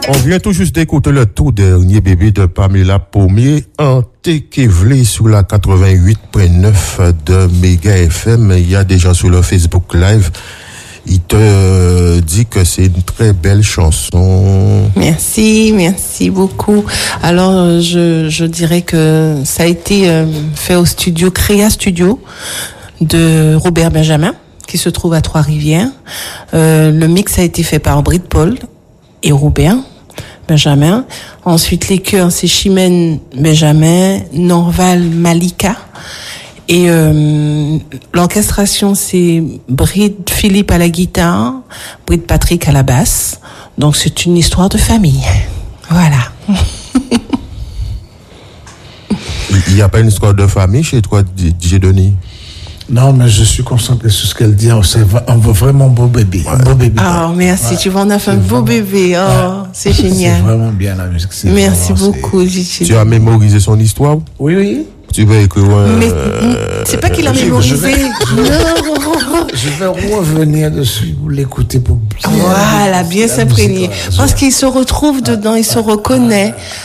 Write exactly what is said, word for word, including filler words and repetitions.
On vient tout juste d'écouter le tout dernier bébé de Pamela Pommier en Tékévelé sous la quatre-vingt-huit point neuf de Méga F M. Il y a des gens sur le Facebook Live. Il te dit que c'est une très belle chanson. Merci, merci beaucoup. Alors, je, je dirais que ça a été euh, fait au studio Créa Studio de Robert Benjamin, qui se trouve à Trois-Rivières. Euh, le mix a été fait par Brit Paul et Robert Benjamin. Ensuite, les chœurs, c'est Chimène Benjamin, Norval Malika. Et euh, l'orchestration, c'est Brit Philippe à la guitare, Brit Patrick à la basse. Donc, c'est une histoire de famille. Voilà. Il n'y a pas une histoire de famille chez toi, D J Denis? Non, mais je suis concentré sur ce qu'elle dit. On, on veut vraiment un beau bébé. Un beau bébé. Oh, merci. Ouais. Tu vois, on a fait un beau vraiment... bébé. Oh, ouais. C'est génial. C'est vraiment bien la musique. C'est merci vraiment, beaucoup, J J. Tu as mémorisé son histoire? Oui, oui. Tu vas écrire. Euh, mais c'est pas qu'il a mémorisé. Je vais, non. Je vais revenir dessus pour l'écouter pour bien. Voilà, bien s'imprégner. Parce qu'il se retrouve dedans, il se reconnaît.